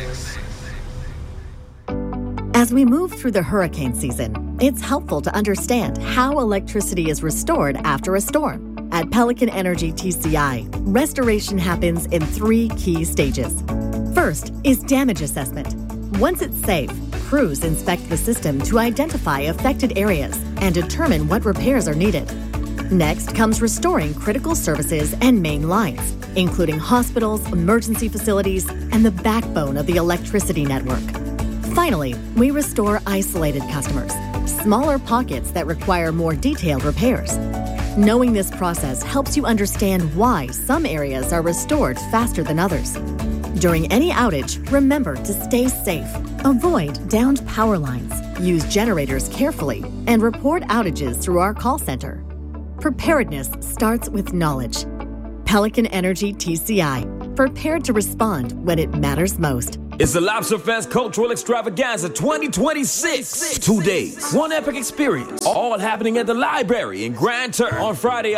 As we move through the hurricane season, it's helpful to understand how electricity is restored after a storm. At Pelican Energy TCI, restoration happens in 3 key stages. First is damage assessment. Once it's safe, crews inspect the system to identify affected areas and determine what repairs are needed. Next comes restoring critical services and main lines, including hospitals, emergency facilities, and the backbone of the electricity network. Finally, we restore isolated customers, smaller pockets that require more detailed repairs. Knowing this process helps you understand why some areas are restored faster than others. During any outage, remember to stay safe. Avoid downed power lines, use generators carefully, and report outages through our call center. Preparedness starts with knowledge. Pelican Energy TCI, prepared to respond when it matters most. It's the Lobster Fest Cultural Extravaganza 2026. 2 days, one epic experience, all happening at the library in Grand Turk on Friday,